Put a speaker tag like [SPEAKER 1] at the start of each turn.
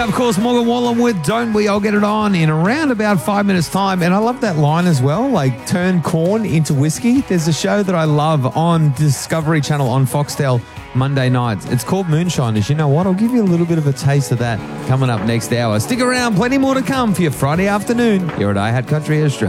[SPEAKER 1] Of course, Morgan Wallen with Don't We? I'll get it on in around about 5 minutes' time. And I love that line as well, like turn corn into whiskey. There's a show that I love on Discovery Channel on Foxtel Monday nights. It's called Moonshiners. You know what? I'll give you a little bit of a taste of that coming up next hour. Stick around. Plenty more to come for your Friday afternoon here at iHeart Country Australia.